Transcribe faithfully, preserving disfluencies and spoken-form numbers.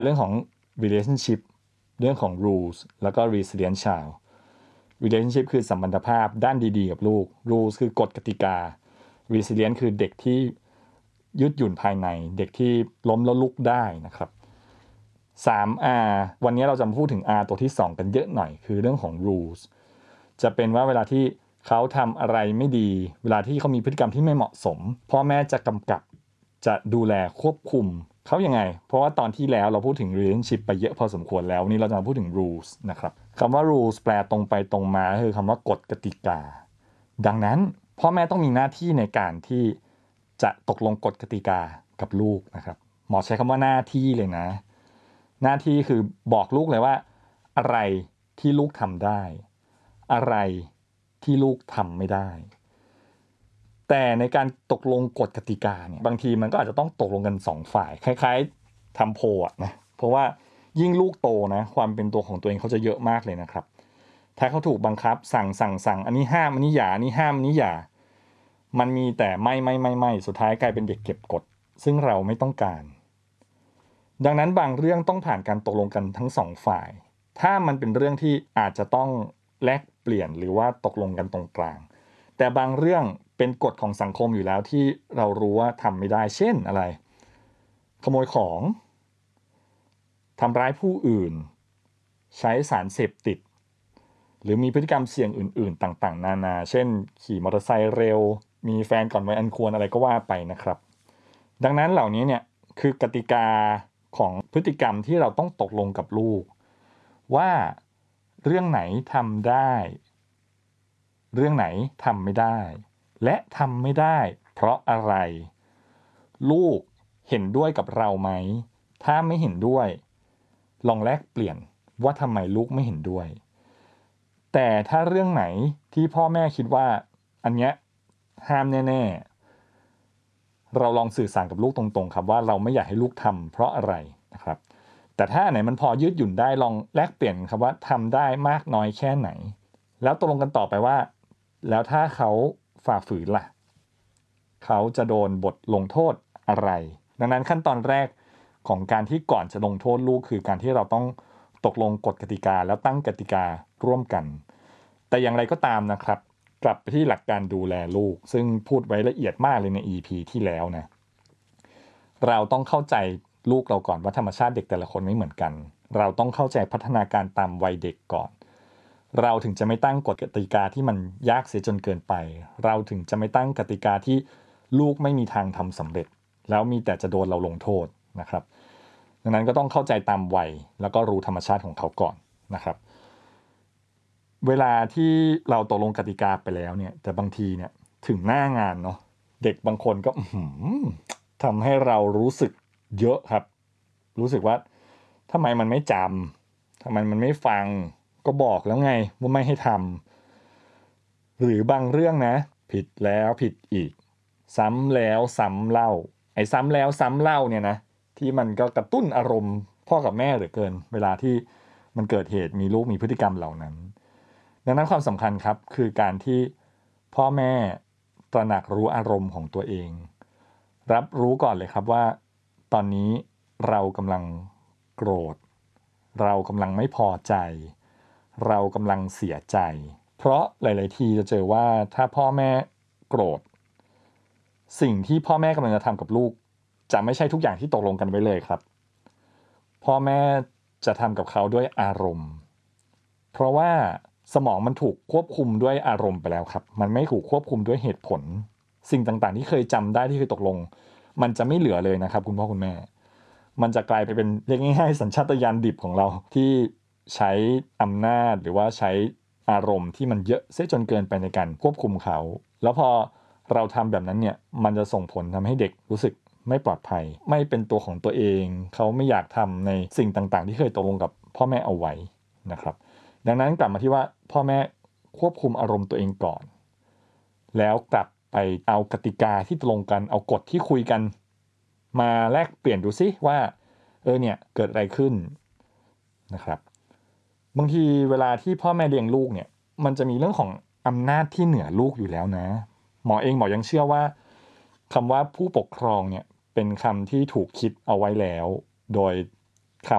เรื่องของ relationship เรื่องของ rules แล้วก็ resilient child relationship คือสัมพันธภาพด้านดีๆกับลูก rules คือกฎกติกา resilient คือเด็กที่ยืดหยุ่นภายในเด็กที่ล้มแล้วลุกได้นะครับ สาม อาร์ วันนี้เราจะมาพูดถึง R ตัวที่สองกันเยอะหน่อยคือเรื่องของ rules จะเป็นว่าเวลาที่เขาทำอะไรไม่ดีเวลาที่เขามีพฤติกรรมที่ไม่เหมาะสมพ่อแม่จะกำกับจะดูแลควบคุมเขายังไงเพราะว่าตอนที่แล้วเราพูดถึง relationship ไปเยอะพอสมควรแล้ววันนี้เราจะมาพูดถึง rules นะครับคำว่า rules แปลตรงไปตรงมาคือคำว่ากฎกติกาดังนั้นพ่อแม่ต้องมีหน้าที่ในการที่จะตกลงกฎกติกากับลูกนะครับหมอใช้คำว่าหน้าที่เลยนะหน้าที่คือบอกลูกเลยว่าอะไรที่ลูกทำได้อะไรที่ลูกทำไม่ได้แต่ในการตกลงกฎกติกาเนี่ยบางทีมันก็อาจจะต้องตกลงกันสองฝ่ายคล้ายๆทำโพลอะนะเพราะว่ายิ่งลูกโตนะความเป็นตัวของตัวเองเขาจะเยอะมากเลยนะครับถ้าเขาถูกบังคับสั่งสั่งสั่งอันนี้ห้ามอันนี้อย่าอันนี้ห้ามอันนี้อย่ามันมีแต่ไม่ไม่ไม่ไม่สุดท้ายกลายเป็นเด็กเก็บกดซึ่งเราไม่ต้องการดังนั้นบางเรื่องต้องผ่านการตกลงกันทั้งสองฝ่ายถ้ามันเป็นเรื่องที่อาจจะต้องแลกเปลี่ยนหรือว่าตกลงกันตรงกลางแต่บางเรื่องเป็นกฎของสังคมอยู่แล้วที่เรารู้ว่าทำไม่ได้เช่นอะไรขโมยของทำร้ายผู้อื่นใช้สารเสพติดหรือมีพฤติกรรมเสี่ยงอื่นๆต่างๆนานาเช่นขี่มอเตอร์ไซค์เร็วมีแฟนก่อนวัยอันควรอะไรก็ว่าไปนะครับดังนั้นเหล่านี้เนี่ยคือกติกาของพฤติกรรมที่เราต้องตกลงกับลูกว่าเรื่องไหนทำได้เรื่องไหนทำไม่ได้และทำไม่ได้เพราะอะไรลูกเห็นด้วยกับเราไหมถ้าไม่เห็นด้วยลองแลกเปลี่ยนว่าทำไมลูกไม่เห็นด้วยแต่ถ้าเรื่องไหนที่พ่อแม่คิดว่าอันเนี้ยห้ามแน่ๆเราลองสื่อสารกับลูกตรงๆครับว่าเราไม่อยากให้ลูกทำเพราะอะไรนะครับแต่ถ้าไหนมันพอยืดหยุ่นได้ลองแลกเปลี่ยนครับว่าทำได้มากน้อยแค่ไหนแล้วตกลงกันต่อไปว่าแล้วถ้าเขาฝ่าฝืนล่ะเขาจะโดนบทลงโทษอะไรดังนั้นขั้นตอนแรกของการที่ก่อนจะลงโทษลูกคือการที่เราต้องตกลงกฎกติกาแล้วตั้งกติการ่วมกันแต่อย่างไรก็ตามนะครับกลับไปที่หลักการดูแลลูกซึ่งพูดไว้ละเอียดมากเลยใน อี พี ที่แล้วนะเราต้องเข้าใจลูกเราก่อนว่าธรรมชาติเด็กแต่ละคนไม่เหมือนกันเราต้องเข้าใจพัฒนาการตามวัยเด็กก่อนเราถึงจะไม่ตั้งกฎกติกาที่มันยากเสียจนเกินไปเราถึงจะไม่ตั้งกติกาที่ลูกไม่มีทางทำสำเร็จแล้วมีแต่จะโดนเราลงโทษนะครับดังนั้นก็ต้องเข้าใจตามวัยแล้วก็รู้ธรรมชาติของเขาก่อนนะครับเวลาที่เราตกลงกติกาไปแล้วเนี่ยแต่บางทีเนี่ยถึงหน้างานเนาะเด็กบางคนก็ทำให้เรารู้สึกเยอะครับรู้สึกว่าทำไมมันไม่จำทำไมมันไม่ฟังก็บอกแล้วไงว่าไม่ให้ทำหรือบางเรื่องนะผิดแล้วผิดอีกซ้ำแล้วซ้ำเล่าไอ้ซ้ำแล้วซ้ำเล่าเนี่ยนะที่มันก็กระตุ้นอารมณ์พ่อกับแม่เหลือเกินเวลาที่มันเกิดเหตุมีลูกมีพฤติกรรมเหล่านั้นดังนั้นความสำคัญครับคือการที่พ่อแม่ตระหนักรู้อารมณ์ของตัวเองรับรู้ก่อนเลยครับว่าตอนนี้เรากำลังโกรธเรากำลังไม่พอใจเรากำลังเสียใจเพราะหลายๆทีจะเจอว่าถ้าพ่อแม่โกรธสิ่งที่พ่อแม่กำลังจะทำกับลูกจะไม่ใช่ทุกอย่างที่ตกลงกันไว้เลยครับพ่อแม่จะทำกับเขาด้วยอารมณ์เพราะว่าสมองมันถูกควบคุมด้วยอารมณ์ไปแล้วครับมันไม่ถูกควบคุมด้วยเหตุผลสิ่งต่างๆที่เคยจำได้ที่เคยตกลงมันจะไม่เหลือเลยนะครับคุณพ่อคุณแม่มันจะกลายไปเป็นเรียกง่ายๆสัญชาตญาณดิบของเราที่ใช้อำนาจหรือว่าใช้อารมณ์ที่มันเยอะเสียจนเกินไปในการควบคุมเขาแล้วพอเราทำแบบนั้นเนี่ยมันจะส่งผลทำให้เด็กรู้สึกไม่ปลอดภัยไม่เป็นตัวของตัวเองเขาไม่อยากทำในสิ่งต่างๆที่เคยตกลงกับพ่อแม่เอาไว้นะครับดังนั้นกลับมาที่ว่าพ่อแม่ควบคุมอารมณ์ตัวเองก่อนแล้วกลับไปเอากติกาที่ตกลงกันเอากฎที่คุยกันมาแลกเปลี่ยนดูซิว่าเออเนี่ยเกิดอะไรขึ้นนะครับบางทีเวลาที่พ่อแม่เลี้ยงลูกเนี่ยมันจะมีเรื่องของอำนาจที่เหนือลูกอยู่แล้วนะหมอเองหมอยังเชื่อว่าคำว่าผู้ปกครองเนี่ยเป็นคำที่ถูกคิดเอาไว้แล้วโดย